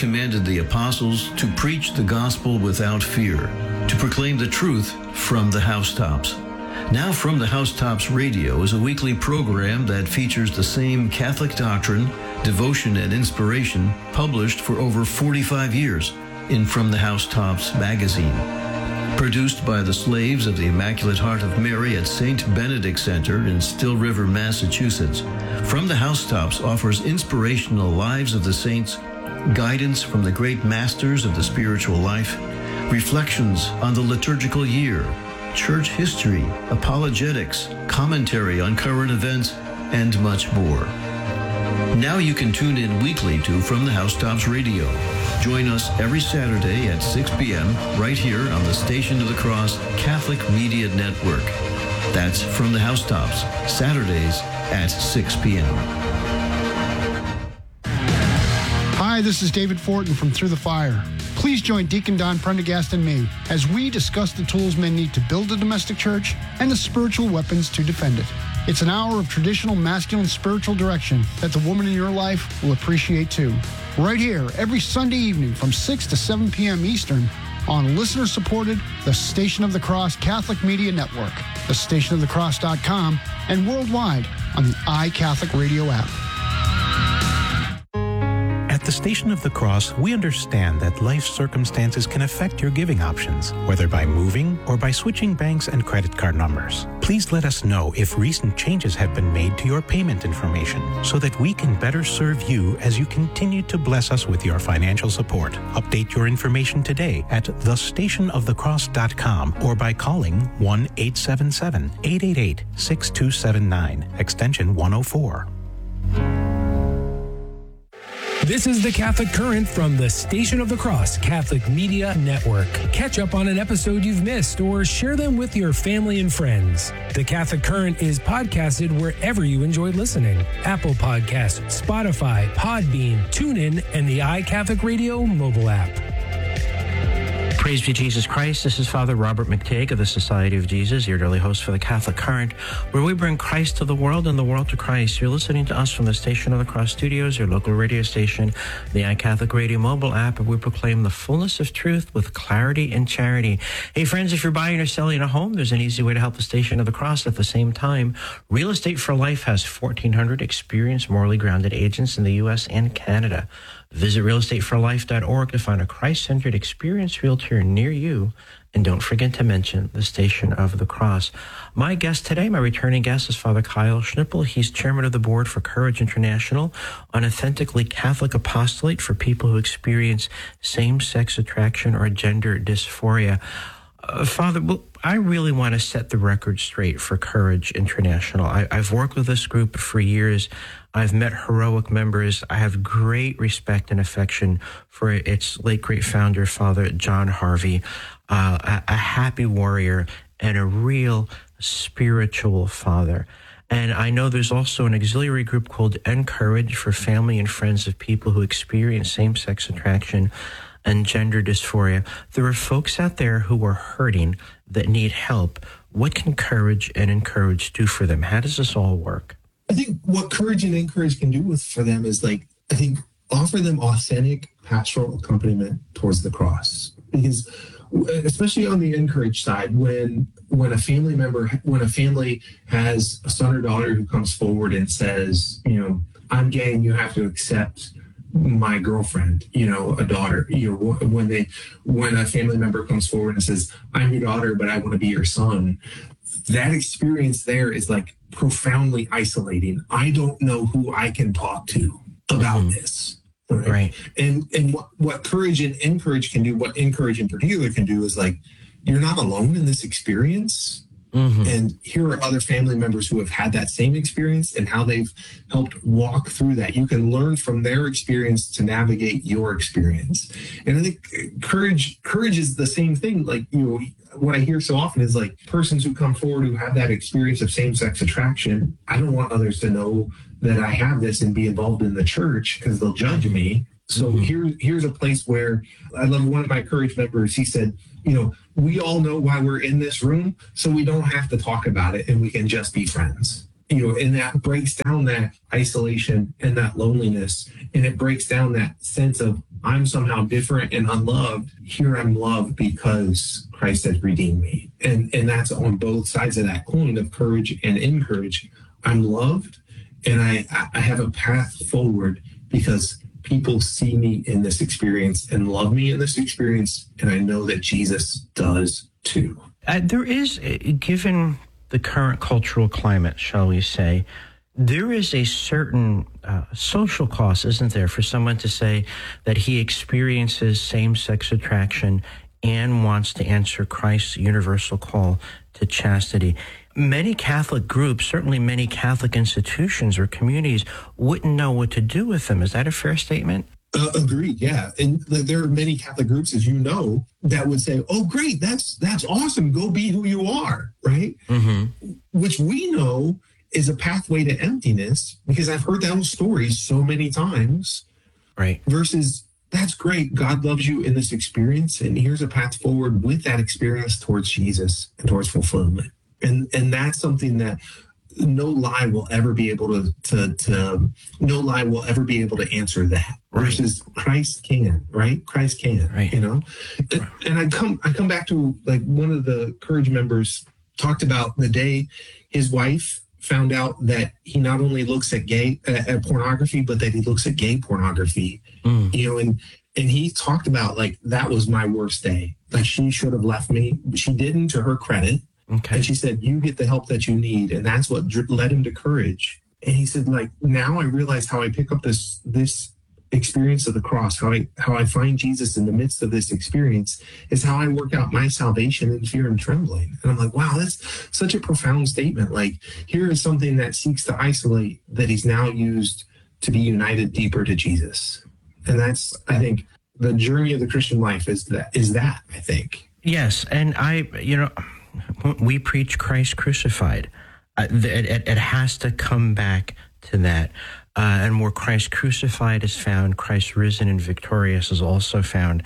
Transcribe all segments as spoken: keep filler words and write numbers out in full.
commanded the apostles to preach the gospel without fear, to proclaim the truth from the housetops. Now From the Housetops Radio is a weekly program that features the same Catholic doctrine, devotion, and inspiration published for over forty-five years in From the Housetops magazine. Produced by the slaves of the Immaculate Heart of Mary at Saint Benedict Center in Still River, Massachusetts, From the Housetops offers inspirational lives of the saints, guidance from the great masters of the spiritual life, reflections on the liturgical year, church history, apologetics, commentary on current events, and much more. Now you can tune in weekly to From the Housetops Radio. Join us every Saturday at six p.m. right here on the Station of the Cross Catholic Media Network. That's From the Housetops, Saturdays at six p.m. Hi, this is David Fortin from Through the Fire. Please join Deacon Don Prendergast and me as we discuss the tools men need to build a domestic church and the spiritual weapons to defend it. It's an hour of traditional masculine spiritual direction that the woman in your life will appreciate too. Right here, every Sunday evening from six to seven p.m. Eastern on listener-supported The Station of the Cross Catholic Media Network, the station of the cross dot com, and worldwide on the iCatholic Radio app. At the Station of the Cross, we understand that life circumstances can affect your giving options, whether by moving or by switching banks and credit card numbers. Please let us know if recent changes have been made to your payment information so that we can better serve you as you continue to bless us with your financial support. Update your information today at the station of the cross dot com or by calling one eight seven seven, eight eight eight, six two seven nine, extension one oh four. This is the Catholic Current from the Station of the Cross Catholic Media Network. Catch up on an episode you've missed or share them with your family and friends. The Catholic Current is podcasted wherever you enjoy listening. Apple Podcasts, Spotify, Podbean, TuneIn, and the iCatholic Radio mobile app. Praise be Jesus Christ. This is Father Robert McTague of the Society of Jesus, your daily host for the Catholic Current, where we bring Christ to the world and the world to Christ. You're listening to us from the Station of the Cross Studios, your local radio station, the iCatholic Radio mobile app, and we proclaim the fullness of truth with clarity and charity. Hey, friends, if you're buying or selling a home, there's an easy way to help the Station of the Cross at the same time. Real Estate for Life has fourteen hundred experienced, morally grounded agents in the U S and Canada. Visit real estate for life dot org to find a Christ-centered, experienced realtor near you. And don't forget to mention the Station of the Cross. My guest today, my returning guest, is Father Kyle Schnippel. He's chairman of the board for Courage International, an authentically Catholic apostolate for people who experience same-sex attraction or gender dysphoria. Uh, Father, well, I really want to set the record straight for Courage International. I, I've worked with this group for years. I've met heroic members. I have great respect and affection for its late great founder, Father John Harvey, uh, a, a happy warrior and a real spiritual father. And I know there's also an auxiliary group called Encourage for family and friends of people who experience same-sex attraction and gender dysphoria. There are folks out there who are hurting that need help. What can Courage and Encourage do for them? How does this all work? I think what Courage and Encourage can do with for them is like, I think, offer them authentic pastoral accompaniment towards the cross. Because especially on the Encourage side, when when a family member, when a family has a son or daughter who comes forward and says, you know, I'm gay and you have to accept my girlfriend, you know, a daughter, you know, when they, when a family member comes forward and says, I'm your daughter, but I want to be your son, that experience there is like profoundly isolating. I don't know who I can talk to about mm-hmm. this. Right. right. And, and what, what Courage and Encourage can do, what Encourage in particular can do is like, you're not alone in this experience. Mm-hmm. And here are other family members who have had that same experience and how they've helped walk through that. You can learn from their experience to navigate your experience. And I think courage, courage is the same thing. Like, you know, what I hear so often is like persons who come forward who have that experience of same-sex attraction. I don't want others to know that I have this and be involved in the church because they'll judge me. So mm-hmm. here, here's a place where I love one of my Courage members. He said, you know, we all know why we're in this room, so we don't have to talk about it and we can just be friends. You know, and that breaks down that isolation and that loneliness. And it breaks down that sense of I'm somehow different and unloved. Here I'm loved because Christ has redeemed me. And and that's on both sides of that coin of courage and encourage. I'm loved, and I, I have a path forward because people see me in this experience and love me in this experience, and I know that Jesus does too. Uh, there is, given the current cultural climate, shall we say, there is a certain uh, social cost, isn't there, for someone to say that he experiences same-sex attraction and wants to answer Christ's universal call to chastity. Many Catholic groups, certainly many Catholic institutions or communities, wouldn't know what to do with them. Is that a fair statement? Uh, agreed, yeah. And there are many Catholic groups, as you know, that would say, oh, great, that's that's awesome. Go be who you are, right? Mm-hmm. Which we know is a pathway to emptiness, because I've heard those stories so many times. Right. Versus, that's great. God loves you in this experience, and here's a path forward with that experience towards Jesus and towards fulfillment. And and that's something that no lie will ever be able to, to, to no lie will ever be able to answer that. Right. Versus Christ can, right? Christ can, right. You know? And, and I come, I come back to, like, one of the Courage members talked about the day his wife found out that he not only looks at gay, uh, at pornography, but that he looks at gay pornography, mm. you know, and, and he talked about, like, that was my worst day. Like, she should have left me. She didn't, to her credit. Okay. And she said, you get the help that you need. And that's what dr- led him to Courage. And he said, like, now I realize how I pick up this this experience of the cross, how I how I find Jesus in the midst of this experience is how I work out my salvation in fear and trembling. And I'm like, wow, that's such a profound statement. Like, here is something that seeks to isolate that he's now used to be united deeper to Jesus. And that's, I think, the journey of the Christian life is that, is that, I think. Yes. And I, you know, we preach Christ crucified. Uh, it, it, it has to come back to that. Uh, and where Christ crucified is found, Christ risen and victorious is also found.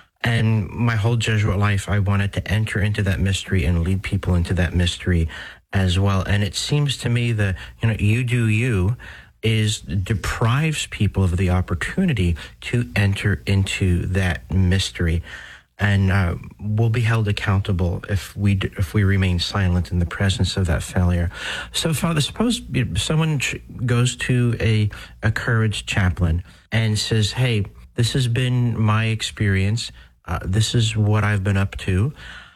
And my whole Jesuit life, I wanted to enter into that mystery and lead people into that mystery as well. And it seems to me that, you know, you do you is deprives people of the opportunity to enter into that mystery. And uh, we'll be held accountable if we d- if we remain silent in the presence of that failure. So, Father, suppose someone goes to a, a Courage chaplain and says, hey, this has been my experience. Uh, this is what I've been up to.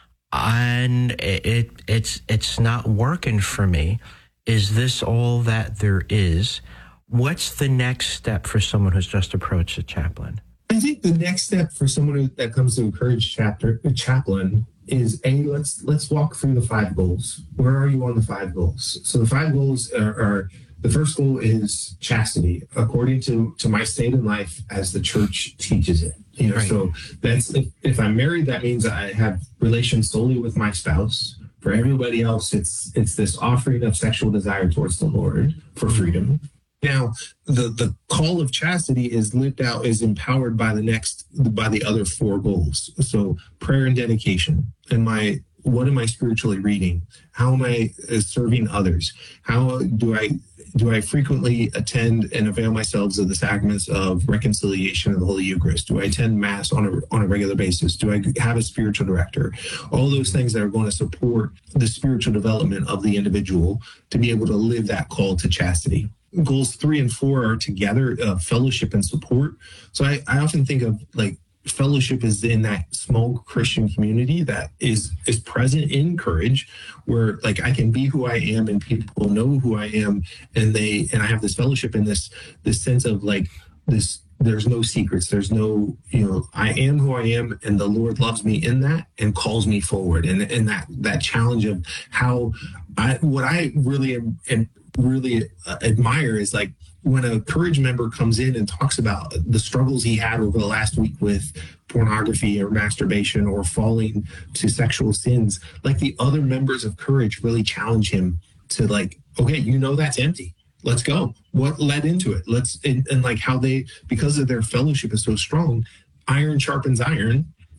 And it, it it's it's not working for me. Is this all that there is? What's the next step for someone who's just approached a chaplain? I think the next step for someone who, that comes to a Courage chapter, a chaplain is, A, let's let's walk through the five goals. Where are you on the five goals? So the five goals are, are the first goal is chastity, according to, to my state in life as the church teaches it. You know, right. So that's if, if I'm married, that means I have relations solely with my spouse. For everybody else, it's it's this offering of sexual desire towards the Lord for freedom. Now, the, the call of chastity is lived out, is empowered by the next, by the other four goals. So prayer and dedication. And my, what am I spiritually reading? How am I serving others? How do I, do I frequently attend and avail myself of the sacraments of reconciliation of the Holy Eucharist? Do I attend Mass on a, on a regular basis? Do I have a spiritual director? All those things that are going to support the spiritual development of the individual to be able to live that call to chastity. Goals three and four are together, uh, fellowship and support. So I, I often think of, like, fellowship is in that small Christian community that is is present in Courage, where, like, I can be who I am and people know who I am, and they and I have this fellowship and this this sense of, like, this. There's no secrets. There's no, you know, I am who I am, and the Lord loves me in that and calls me forward. And and that that challenge of how I what I really am. am really uh, admire is, like, when a Courage member comes in and talks about the struggles he had over the last week with pornography or masturbation or falling to sexual sins, like, the other members of Courage really challenge him to, like, okay, you know, that's empty. Let's go. What led into it? Let's, and, and like how they, because of their fellowship is so strong, iron sharpens iron.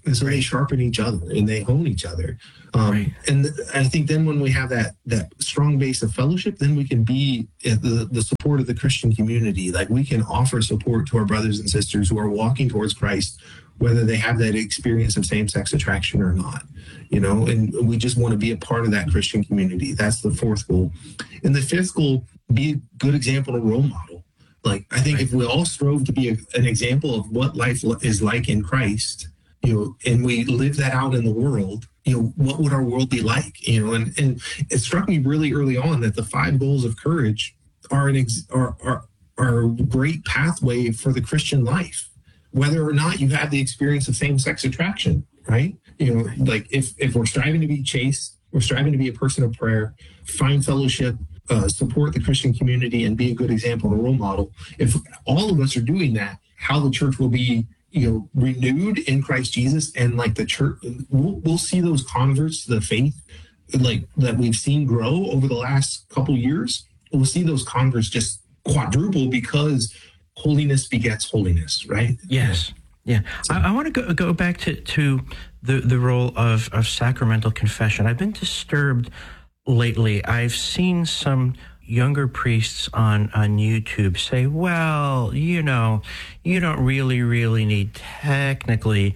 And so Right. they sharpen each other and they hone each other. Um, Right. And I think then when we have that that strong base of fellowship, then we can be the, the support of the Christian community. Like we can offer support to our brothers and sisters who are walking towards Christ, whether they have that experience of same-sex attraction or not, you know, and we just want to be a part of that Christian community. That's the fourth goal. And the fifth goal, be a good example and role model. Like, I think right. if we all strove to be a, an example of what life is like in Christ, you know, and we live that out in the world, you know, what would our world be like? You know, and, and it struck me really early on that the five goals of courage are an ex, are, are, are a great pathway for the Christian life, whether or not you have the experience of same-sex attraction, right? You know, like if, if we're striving to be chaste, we're striving to be a person of prayer, find fellowship, uh, support the Christian community, and be a good example and a role model. If all of us are doing that, how the church will be, you know, renewed in Christ Jesus, and like the church, we'll, we'll see those converts to the faith, like that we've seen grow over the last couple years. We'll see those converts just quadruple because holiness begets holiness, right? Yes. Yeah. So, I, I want to go, go back to, to the, the role of, of sacramental confession. I've been disturbed lately. I've seen some younger priests on, on YouTube say, well, you know, you don't really, really need technically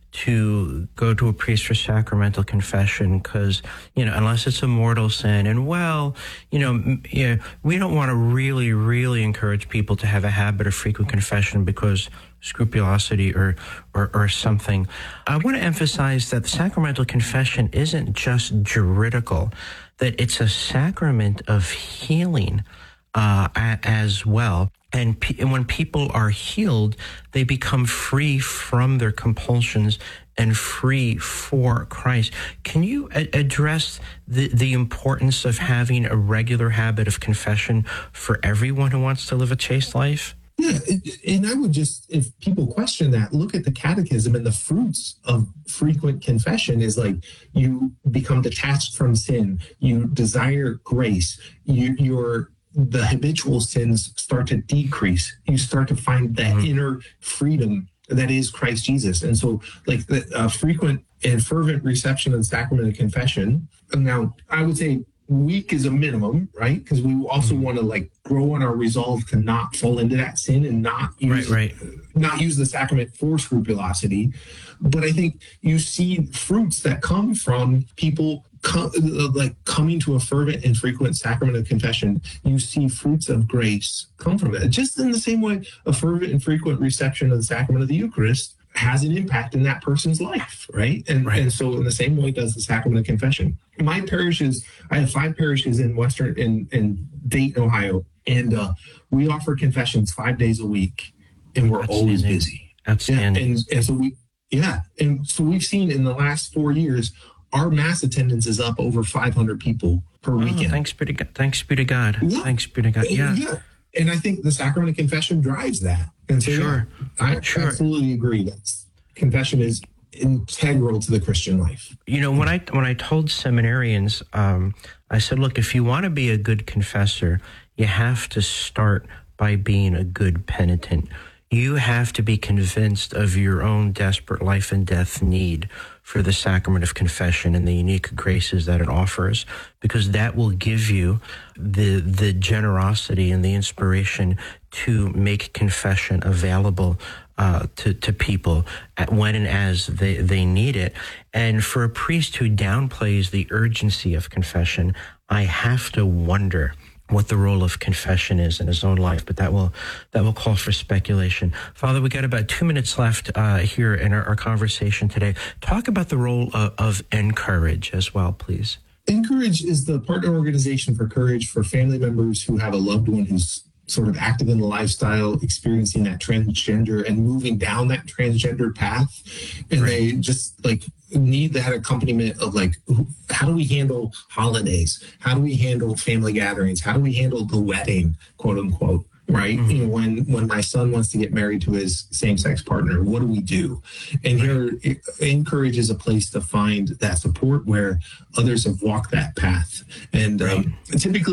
to go to a priest for sacramental confession because, you know, unless it's a mortal sin. And, well, you know, yeah, we don't want to really, really encourage people to have a habit of frequent confession because scrupulosity or, or, or something. I want to emphasize that the sacramental confession isn't just juridical, that it's a sacrament of healing uh, as well. And, pe- and when people are healed, they become free from their compulsions and free for Christ. Can you a- address the, the importance of having a regular habit of confession for everyone who wants to live a chaste life? Yeah, and I would just, if people question that, look at the catechism, and the fruits of frequent confession is like you become detached from sin, you desire grace, you, you're the habitual sins start to decrease. You start to find that mm-hmm. inner freedom that is Christ Jesus. And so like the uh, frequent and fervent reception of the sacrament of confession. Now, I would say week is a minimum, right? Because we also mm-hmm. want to like grow in our resolve to not fall into that sin and not use, right, right. not use the sacrament for scrupulosity. But I think you see fruits that come from people com- like coming to a fervent and frequent sacrament of confession. You see fruits of grace come from that. Just in the same way, a fervent and frequent reception of the sacrament of the Eucharist has an impact in that person's life, right? And right. and so in the same way does the sacrament of confession. My parishes, I have five parishes in Western, in, in Dayton, Ohio, and uh, we offer confessions five days a week, and we're always busy. Outstanding. Yeah, and, and so we, yeah, and so we've seen in the last four years, our mass attendance is up over five hundred people per oh, weekend. Thanks be to God. Thanks be to God. Yeah. Thanks be to God. Yeah. yeah. And I think the sacrament of confession drives that. And so, sure. yeah, I sure. absolutely agree that confession is integral to the Christian life. You know, when I when I told seminarians, um, I said, look, if you want to be a good confessor, you have to start by being a good penitent. You have to be convinced of your own desperate life and death need for the sacrament of confession and the unique graces that it offers, because that will give you the the generosity and the inspiration to make confession available uh, to, to people at when and as they, they need it. And for a priest who downplays the urgency of confession, I have to wonder what the role of confession is in his own life, but that will that will call for speculation. Father, we got about two minutes left uh, here in our, our conversation today. Talk about the role of, of Encourage as well, please. Encourage is the partner organization for Courage for family members who have a loved one who's sort of active in the lifestyle, experiencing that transgender and moving down that transgender path. And right. they just like need that accompaniment of like, how do we handle holidays? How do we handle family gatherings? How do we handle the wedding, quote unquote? Right. Mm-hmm. You know, when, when my son wants to get married to his same-sex partner, what do we do? And right. here, Encourage is a place to find that support where others have walked that path. And right. um, typically,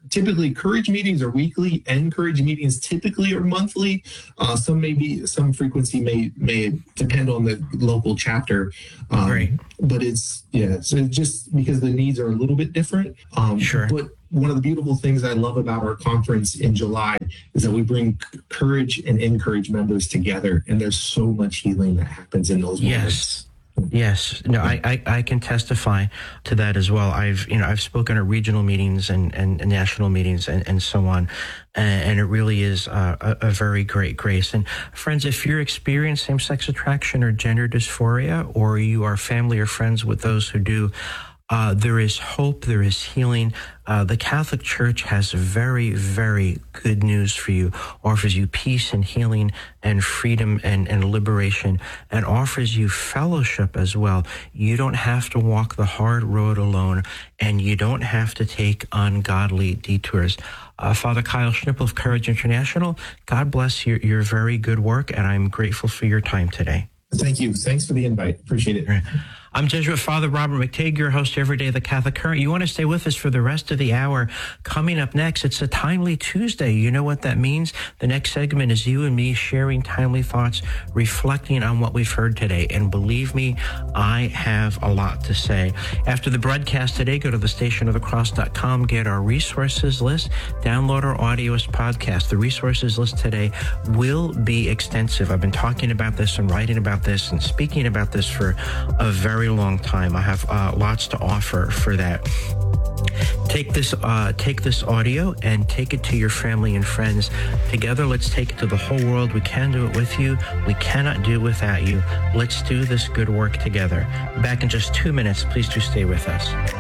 typically Courage meetings are weekly, and Courage meetings typically are monthly. Uh, some may be, some frequency may may depend on the local chapter. Um, Right. But it's, yeah, so just because the needs are a little bit different. Um, Sure. But one of the beautiful things I love about our conference in July is that we bring Courage and Encourage members together, and there's so much healing that happens in those moments. Yes. Yes, no, I, I, I can testify to that as well. I've, you know, I've spoken at regional meetings and, and, and national meetings and, and so on. And, and it really is uh, a, a very great grace. And friends, if you're experiencing same-sex attraction or gender dysphoria, or you are family or friends with those who do, Uh, there is hope, there is healing. Uh, the Catholic Church has very, very good news for you, offers you peace and healing and freedom and, and liberation, and offers you fellowship as well. You don't have to walk the hard road alone, and you don't have to take ungodly detours. Uh, Father Kyle Schnippel of Courage International, God bless your, your very good work, and I'm grateful for your time today. Thank you. Thanks for the invite. Appreciate it. I'm Jesuit Father Robert McTague, your host every day of the Catholic Current. You want to stay with us for the rest of the hour. Coming up next, it's a Timely Tuesday. You know what that means? The next segment is you and me sharing timely thoughts, reflecting on what we've heard today. And believe me, I have a lot to say. After the broadcast today, go to the station of the cross dot com, get our resources list, download our audio as podcast. The resources list today will be extensive. I've been talking about this and writing about this and speaking about this for a very long time. I have uh, lots to offer for that. Take this, uh, take this audio and take it to your family and friends. Together, let's take it to the whole world. We can do it with you. We cannot do it without you. Let's do this good work together. Back in just two minutes. Please do stay with us.